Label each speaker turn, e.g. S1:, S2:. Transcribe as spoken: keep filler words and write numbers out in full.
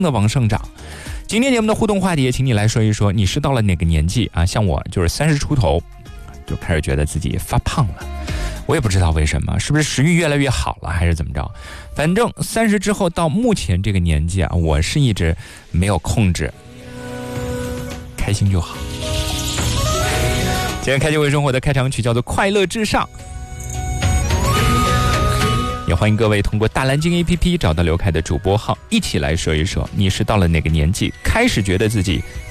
S1: 的往上涨。今天节目的互动话题也请你来说一说，你是到了哪个年纪啊？像我就是三十出头就开始觉得自己发胖了，我也不知道为什么，是不是食欲越来越好了还是怎么着，反正三十之后到目前这个年纪啊，我是一直没有控制，开心就好。今天开心微生活的开场曲叫做快乐至上，也欢迎各位通过大蓝鲸 A P P 找到刘凯的主播号，一起来说一说，你是到了哪个年纪开始觉得自己